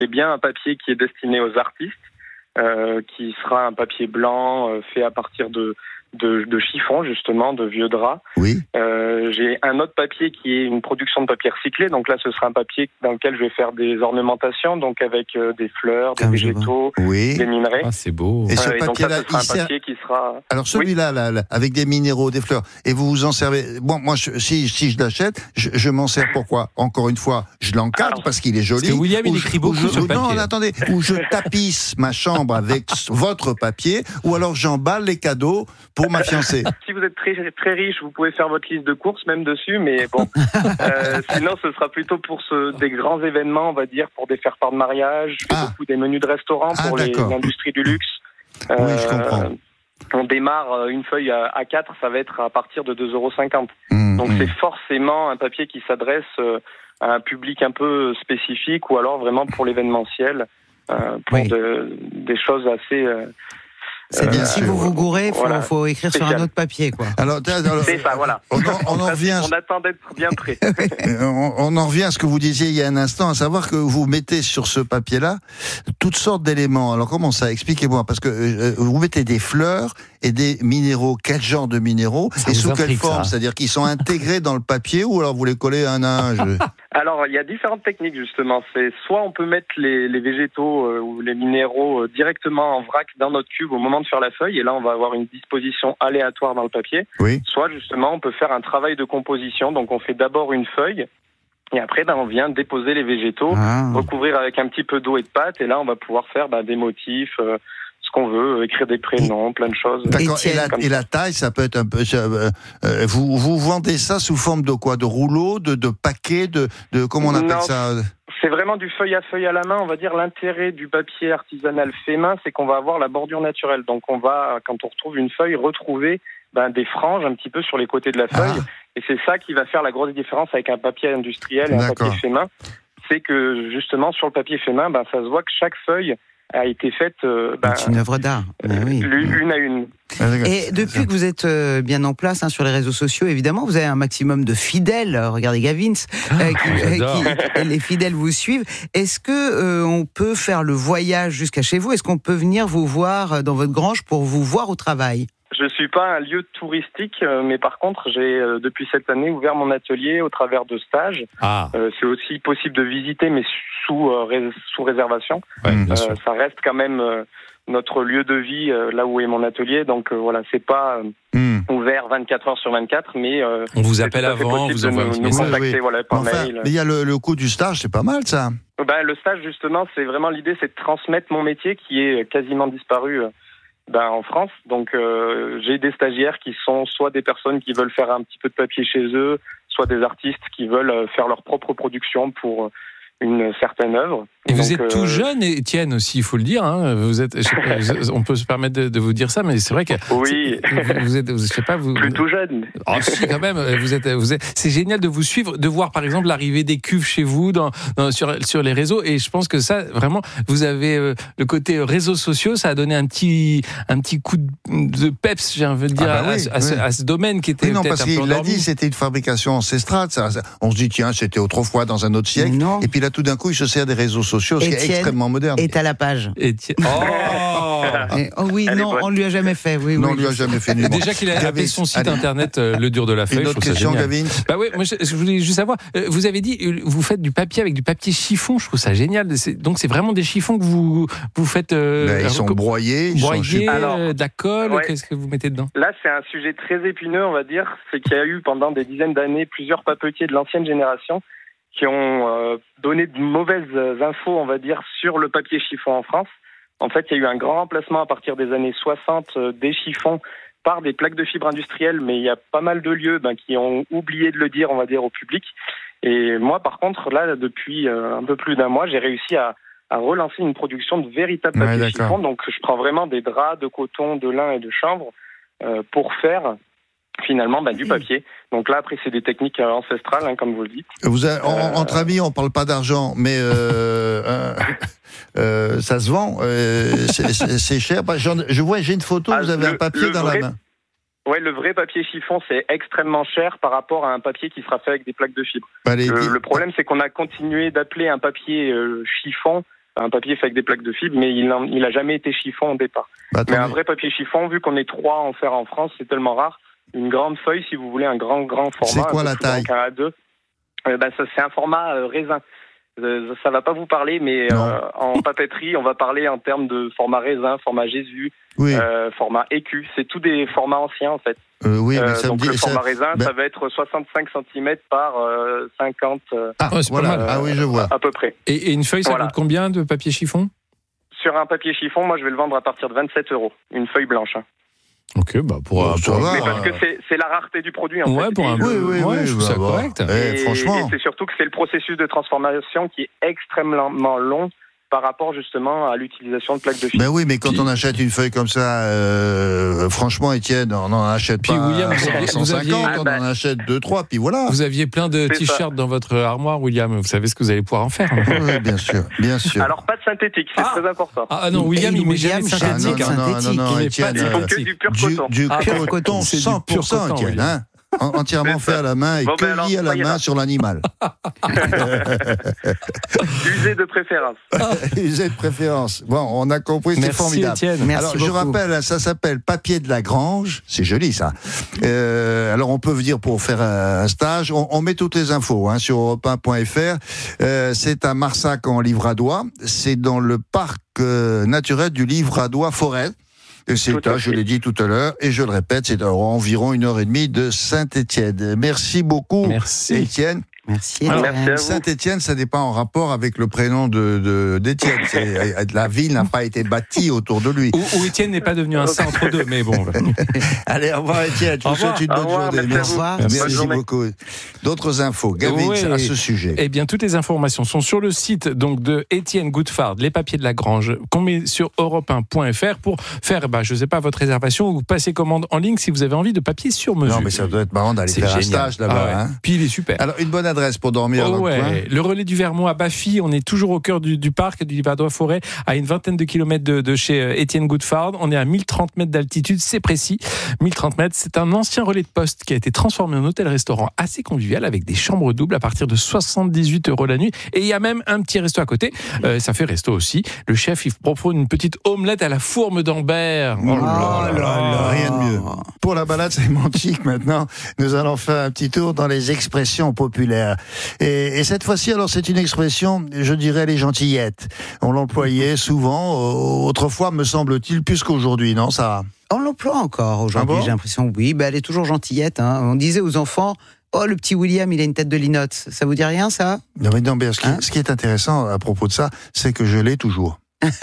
c'est bien un papier qui est destiné aux artistes, qui sera un papier blanc fait à partir de chiffon, justement, de vieux draps. Oui. J'ai un autre papier qui est une production de papier recyclé. Donc là, ce sera un papier dans lequel je vais faire des ornementations, donc avec des fleurs, des végétaux, des minerais. Ah, c'est beau. Et ce donc papier-là, ça, ce sera un papier qui sera... Alors celui-là, là, avec des minéraux, des fleurs, et vous vous en servez... Bon, moi, si je l'achète, je m'en sers pourquoi ? Encore une fois, je l'encadre parce qu'il est joli. Parce que William, il écrit beaucoup sur le papier. Non, attendez, ou je tapisse ma chambre avec votre papier, ou alors j'emballe les cadeaux pour ma fiancée. Si vous êtes très, très riche, vous pouvez faire votre liste de courses même dessus, mais bon. Sinon, ce sera plutôt pour des grands événements, on va dire, pour des faire-part de mariage, beaucoup des menus de restaurant pour l'industrie du luxe. Oui, je comprends. On démarre une feuille à A4, ça va être à partir de 2,50 €. Donc c'est forcément un papier qui s'adresse à un public un peu spécifique ou alors vraiment pour l'événementiel, pour des choses assez... C'est bien. Si vous vous gourrez, faut écrire sur un autre papier, quoi. Alors c'est ça, voilà. On en revient. On attend d'être bien prêt. On en revient à ce que vous disiez il y a un instant, à savoir que vous mettez sur ce papier-là toutes sortes d'éléments. Alors comment ça ? Expliquez-moi, parce que vous mettez des fleurs et des minéraux. Quel genre de minéraux ? Et sous quelle forme ? C'est-à-dire qu'ils sont intégrés dans le papier ou alors vous les collez un à un ? Alors, il y a différentes techniques, justement. C'est soit on peut mettre les végétaux ou les minéraux directement en vrac dans notre cube au moment de faire la feuille, et là, on va avoir une disposition aléatoire dans le papier. Oui. Soit, justement, on peut faire un travail de composition. Donc, on fait d'abord une feuille, et après, on vient déposer les végétaux, recouvrir avec un petit peu d'eau et de pâte, et là, on va pouvoir faire des motifs... ce qu'on veut, écrire des prénoms, plein de choses. D'accord. Et la taille, ça peut être un peu... vous vendez ça sous forme de quoi ? De rouleaux, de paquets, de comment on appelle ça ? C'est vraiment du feuille à la main. On va dire l'intérêt du papier artisanal fait main, c'est qu'on va avoir la bordure naturelle. Donc on va, quand on retrouve une feuille, retrouver des franges un petit peu sur les côtés de la feuille. Et c'est ça qui va faire la grosse différence avec un papier industriel et un papier fait main. C'est que justement, sur le papier fait main, ça se voit que chaque feuille a été faite c'est une œuvre d'art. Une à une. Et depuis que vous êtes bien en place sur les réseaux sociaux, évidemment, vous avez un maximum de fidèles. Regardez Gavin, les fidèles vous suivent. Est-ce que on peut faire le voyage jusqu'à chez vous ? Est-ce qu'on peut venir vous voir dans votre grange pour vous voir au travail ? Je suis pas un lieu touristique, mais par contre, j'ai depuis cette année ouvert mon atelier au travers de stages. C'est aussi possible de visiter, mais sous réservation. Ça reste quand même notre lieu de vie, là où est mon atelier. Donc voilà, c'est pas ouvert 24 heures sur 24, mais on vous appelle avant, vous envoie un petit message. Contacter, par mail. Mais il y a le coût du stage, c'est pas mal ça. Le stage, justement, c'est vraiment l'idée, c'est de transmettre mon métier qui est quasiment disparu. En France, donc j'ai des stagiaires qui sont soit des personnes qui veulent faire un petit peu de papier chez eux, soit des artistes qui veulent faire leur propre production pour une certaine œuvre. Et vous êtes tout jeune, Étienne aussi, il faut le dire. Vous êtes, on peut se permettre de vous dire ça, mais c'est vrai que oui. Vous êtes, je sais pas, vous plus tout jeune. Si, quand même. Vous êtes. C'est génial de vous suivre, de voir par exemple l'arrivée des cuves chez vous sur les réseaux. Et je pense que ça, vraiment, vous avez le côté réseaux sociaux, ça a donné un petit coup de peps, j'ai envie de dire, à ce domaine qui était peut-être parce un peu qu'il l'a endormi. dit, c'était une fabrication ancestrale. On se dit tiens, c'était autrefois dans un autre siècle. Et puis là, tout d'un coup, il se sert des réseaux sociaux, ce qui est extrêmement moderne. Est à la page. On lui a jamais fait. On lui a jamais fait. Déjà qu'il a appelé son site internet Le Dur de la Feuille. Une autre question, Gavin. Moi, je voulais juste savoir. Vous avez dit, vous faites du papier avec du papier chiffon. Je trouve ça génial. Donc c'est vraiment des chiffons que vous faites. Ils sont broyés. De la colle. Qu'est-ce que vous mettez dedans ? Là, c'est un sujet très épineux, on va dire. C'est qu'il y a eu pendant des dizaines d'années plusieurs papetiers de l'ancienne génération qui ont donné de mauvaises infos, on va dire, sur le papier chiffon en France. En fait, il y a eu un grand remplacement à partir des années 60 des chiffons par des plaques de fibre industrielles, mais il y a pas mal de lieux qui ont oublié de le dire, on va dire, au public. Et moi, par contre, là, depuis un peu plus d'un mois, j'ai réussi à relancer une production de véritables papiers chiffons. Donc, je prends vraiment des draps de coton, de lin et de chanvre pour faire finalement du papier. Donc là, après, c'est des techniques ancestrales, comme vous le dites. Entre amis, on parle pas d'argent, mais ça se vend. C'est cher. J'ai une photo, vous avez un papier dans la main. Oui, le vrai papier chiffon, c'est extrêmement cher par rapport à un papier qui sera fait avec des plaques de fibre. Le problème, c'est qu'on a continué d'appeler un papier chiffon un papier fait avec des plaques de fibre, mais il a jamais été chiffon au départ. Mais un vrai papier chiffon, vu qu'on est 3 à en faire en France, c'est tellement rare. Une grande feuille, si vous voulez, un grand format. C'est quoi la taille? Un A2. Ça, c'est un format raisin. Ça va pas vous parler, mais en papeterie, on va parler en termes de format raisin, format Jésus, format écu. C'est tous des formats anciens, en fait. Oui, mais ça donc me dit, le format raisin, ça va être 65 cm par 50. C'est pas mal. Ah oui, je vois. À peu près. Et une feuille, ça coûte combien de papier chiffon? Sur un papier chiffon, moi, je vais le vendre à partir de 27 €. Une feuille blanche. Ok, pour mais parce que c'est la rareté du produit, en fait. Pour un je trouve ça correct. Franchement. Et c'est surtout que c'est le processus de transformation qui est extrêmement long par rapport justement à l'utilisation de plaques de fibre. Ben oui, mais quand on achète une feuille comme ça, franchement, Étienne, on n'en achète pas William, 150, on en achète 2-3, puis voilà. Vous aviez plein de t-shirts dans votre armoire, William. Vous savez ce que vous allez pouvoir en faire. Oui, bien sûr, bien sûr. Alors, pas de synthétique, c'est très important. Ah non, William, il met jamais de synthétique. Non, Étienne, il faut que du pur coton. Du pur coton, 100%, Étienne, hein. Entièrement fait à la main et cueilli à la main sur l'animal. Usé de préférence. Usé de préférence. Bon, on a compris, c'est formidable. Étienne. Alors, je rappelle, ça s'appelle papier de la grange. C'est joli, ça. Alors, on peut venir pour faire un stage. On met toutes les infos sur europe1.fr. C'est à Marsac, en Livradois. C'est dans le parc naturel du Livradois-Forêt. Et c'est je l'ai dit tout à l'heure, et je le répète, c'est à environ 1h30 de Saint-Étienne. Merci beaucoup, Étienne. Merci. Alors, Saint-Étienne, ça n'est pas en rapport avec le prénom d'Étienne. La ville n'a pas été bâtie autour de lui. Ou Étienne n'est pas devenu un saint entre deux, mais bon. Allez, au revoir Étienne. Je vous souhaite une bonne journée. Merci beaucoup. D'autres infos, Gavin, à ce sujet. Eh bien, toutes les informations sont sur le site donc de Étienne Goudfard, les papiers de la grange, qu'on met sur europe1.fr pour faire, je sais pas, votre réservation ou passer commande en ligne si vous avez envie de papier sur mesure. Non, mais ça doit être marrant d'aller faire un stage là-bas. Puis il est super. Alors, une bonne adresse pour dormir dans le coin. Le relais du Vermont à Baffy, on est toujours au cœur du parc du Livradois-Forêt, à une vingtaine de kilomètres de chez Étienne Goudfard. On est à 1030 mètres d'altitude, c'est précis. 1030 mètres, c'est un ancien relais de poste qui a été transformé en hôtel-restaurant assez convivial avec des chambres doubles à partir de 78 € la nuit. Et il y a même un petit resto à côté. Ça fait resto aussi. Le chef, il propose une petite omelette à la fourme d'Ambert. Oh là là, rien de mieux. Pour la balade sémantique maintenant, nous allons faire un petit tour dans les expressions populaires. Et cette fois-ci, alors c'est une expression, je dirais, les gentillettes. On l'employait souvent, autrefois me semble-t-il, plus qu'aujourd'hui, non ça? On l'emploie encore aujourd'hui, j'ai l'impression, oui, elle est toujours gentillette. On disait aux enfants, oh le petit William, il a une tête de linotte. Ça vous dit rien ça? Non, mais ce qui est intéressant à propos de ça, c'est que je l'ai toujours.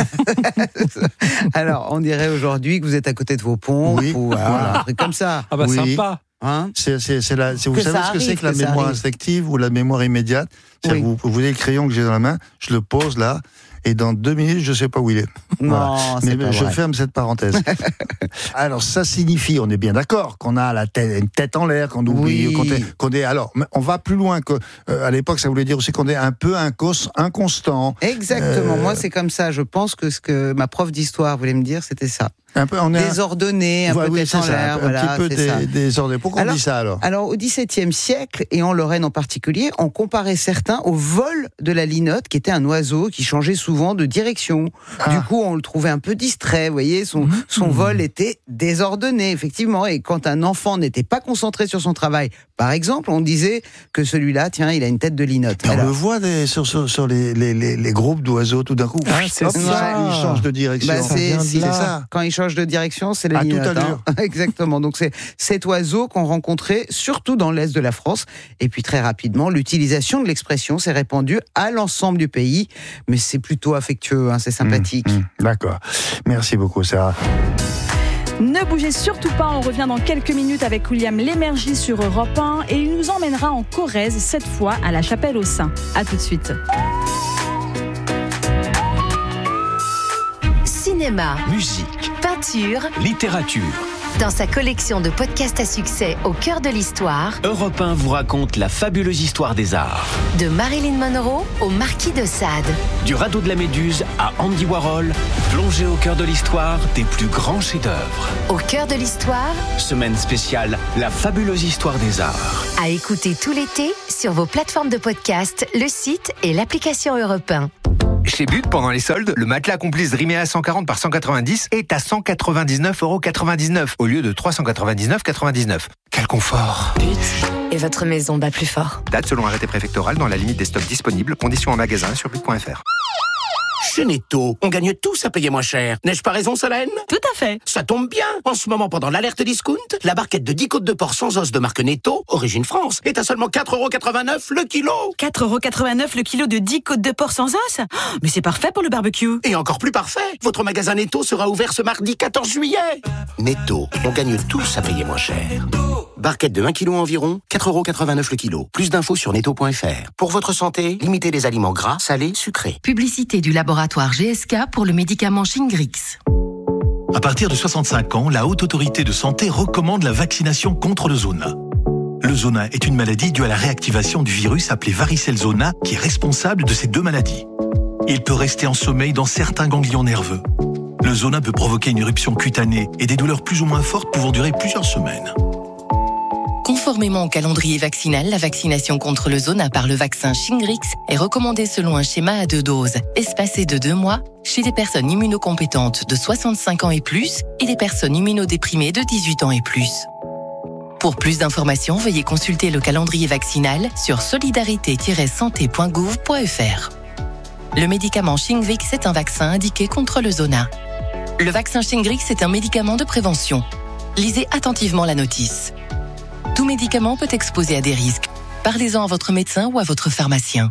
Alors, on dirait aujourd'hui que vous êtes à côté de vos pompes ou un truc comme ça. Sympa. Vous savez ce que c'est que la mémoire instinctive ou la mémoire immédiate? Vous voyez le crayon que j'ai dans la main, je le pose là, et dans 2 minutes, je ne sais pas où il est. Non, c'est pas je vrai. ferme cette parenthèse. Alors, ça signifie, on est bien d'accord, qu'on a une tête en l'air, qu'on oublie, qu'on est. Alors, on va plus loin que. À l'époque, ça voulait dire aussi qu'on est un peu inconstant. Exactement. Moi, c'est comme ça. Je pense que ce que ma prof d'histoire voulait me dire, c'était ça. Un peu, désordonné, un peu tête en l'air. Un petit peu désordonné. Pourquoi on dit ça alors? Alors, au XVIIe siècle, et en Lorraine en particulier, on comparait certains au vol de la linotte, qui était un oiseau qui changeait souvent de direction. Du coup, on le trouvait un peu distrait, vous voyez, son vol était désordonné, effectivement. Et quand un enfant n'était pas concentré sur son travail, par exemple, on disait que celui-là, tiens, il a une tête de linotte. On le voit sur les groupes d'oiseaux, tout d'un coup. C'est ça. Il change de direction. C'est ça. Quand il change de direction, c'est la linotte. Exactement. Donc c'est cet oiseau qu'on rencontrait surtout dans l'est de la France. Et puis très rapidement, l'utilisation de l'expression s'est répandue à l'ensemble du pays. Mais c'est plutôt affectueux, c'est sympathique. D'accord. Merci beaucoup, Sarah. Ne bougez surtout pas, on revient dans quelques minutes avec William Lémergie sur Europe 1 et il nous emmènera en Corrèze, cette fois à la Chapelle-aux-Saints. À tout de suite. Cinéma, musique, peinture, littérature. Dans sa collection de podcasts à succès au cœur de l'histoire, Europe 1 vous raconte la fabuleuse histoire des arts. de Marilyn Monroe au Marquis de Sade. Du radeau de la Méduse à Andy Warhol, plongez au cœur de l'histoire des plus grands chefs-d'œuvre. Au cœur de l'histoire, Semaine spéciale, la fabuleuse histoire des arts. à écouter tout l'été sur vos plateformes de podcast, le site et l'application Europe 1. Chez But, pendant les soldes, le matelas Complice Dreamea 140 par 190 est à 199,99 € au lieu de 399,99 €. Quel confort! But, et votre maison bat plus fort. Date selon arrêté préfectoral dans la limite des stocks disponibles. Conditions en magasin sur but.fr. Chez Netto, on gagne tous à payer moins cher. N'ai-je pas raison, Solène? Tout à fait. Ça tombe bien. En ce moment, pendant l'alerte discount, la barquette de 10 côtes de porc sans os de marque Netto, origine France, est à seulement 4,89 € le kilo. 4,89 € le kilo de 10 côtes de porc sans os? Mais c'est parfait pour le barbecue. Et encore plus parfait, votre magasin Netto sera ouvert ce mardi 14 juillet. Netto, on gagne tous à payer moins cher. Barquette de 1 kg environ, 4,89 € le kilo. Plus d'infos sur netto.fr. Pour votre santé, limitez les aliments gras, salés, sucrés. Publicité du laboratoire GSK pour le médicament Shingrix. À partir de 65 ans, la Haute Autorité de Santé recommande la vaccination contre le zona. Le zona est une maladie due à la réactivation du virus appelé varicelle zona qui est responsable de ces deux maladies. Il peut rester en sommeil dans certains ganglions nerveux. Le zona peut provoquer une éruption cutanée et des douleurs plus ou moins fortes pouvant durer plusieurs semaines. Conformément au calendrier vaccinal, la vaccination contre le zona par le vaccin Shingrix est recommandée selon un schéma à 2 doses, espacé de 2 mois, chez des personnes immunocompétentes de 65 ans et plus et des personnes immunodéprimées de 18 ans et plus. Pour plus d'informations, veuillez consulter le calendrier vaccinal sur solidarité-santé.gouv.fr. Le médicament Shingrix est un vaccin indiqué contre le zona. Le vaccin Shingrix est un médicament de prévention. Lisez attentivement la notice. Tout médicament peut exposer à des risques. Parlez-en à votre médecin ou à votre pharmacien.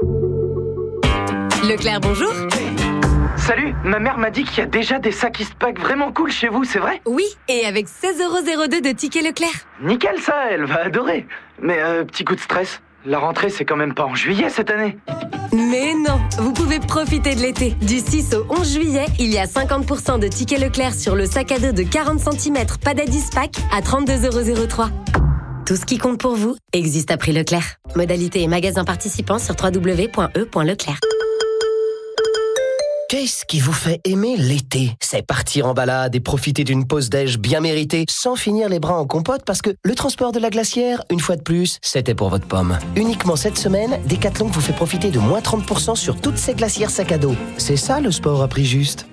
Leclerc, bonjour. Salut, ma mère m'a dit qu'il y a déjà des sacs Eastpak vraiment cool chez vous, c'est vrai? Oui, et avec 16,02 € de tickets Leclerc. Nickel ça, elle va adorer. Mais petit coup de stress, la rentrée c'est quand même pas en juillet cette année. Mais non, vous pouvez profiter de l'été. Du 6 au 11 juillet, il y a 50% de tickets Leclerc sur le sac à dos de 40 cm Padad Eastpak à 32,03 €. Tout ce qui compte pour vous existe à prix Leclerc. Modalité et magasin participants sur www.e.leclerc. Qu'est-ce qui vous fait aimer l'été? C'est partir en balade et profiter d'une pause déj bien méritée sans finir les bras en compote parce que le transport de la glacière, une fois de plus, c'était pour votre pomme. Uniquement cette semaine, Decathlon vous fait profiter de moins 30% sur toutes ces glacières sac à dos. C'est ça le sport à prix juste.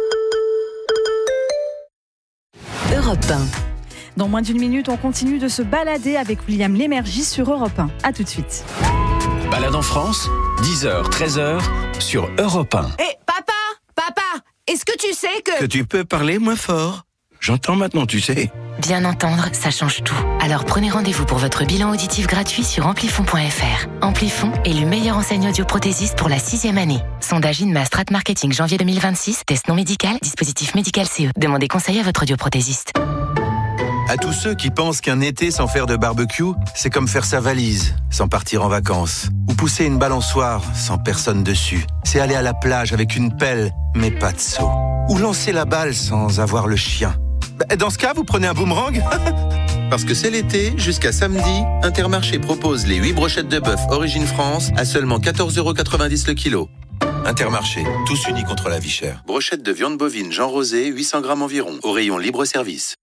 Europe 1. Dans moins d'une minute, on continue de se balader avec William Lémergie sur Europe 1. A tout de suite. Balade en France, 10h, 13h sur Europe 1. Hé, papa, est-ce que tu sais Que tu peux parler moins fort? J'entends maintenant, tu sais. Bien entendre, ça change tout. Alors prenez rendez-vous pour votre bilan auditif gratuit sur amplifon.fr. Amplifon est le meilleur enseigne audioprothésiste pour la 6e année. Sondage INMA Strat Marketing janvier 2026. Test non médical, dispositif médical CE. Demandez conseil à votre audioprothésiste. À tous ceux qui pensent qu'un été sans faire de barbecue, c'est comme faire sa valise sans partir en vacances. Ou pousser une balançoire sans personne dessus. C'est aller à la plage avec une pelle, mais pas de seau. Ou lancer la balle sans avoir le chien. Dans ce cas, vous prenez un boomerang. Parce que c'est l'été, jusqu'à samedi, Intermarché propose les 8 brochettes de bœuf Origine France à seulement 14,90 € le kilo. Intermarché, tous unis contre la vie chère. Brochette de viande bovine Jean Rosé, 800 grammes environ, au rayon libre-service.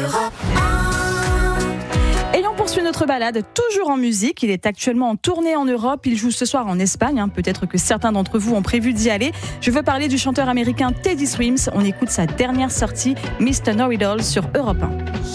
Et on poursuit notre balade, toujours en musique. Il est actuellement en tournée en Europe. Il joue ce soir en Espagne. Peut-être que certains d'entre vous ont prévu d'y aller. Je veux parler du chanteur américain Teddy Swims. On écoute sa dernière sortie, Mr. Know-It-All, sur Europe 1.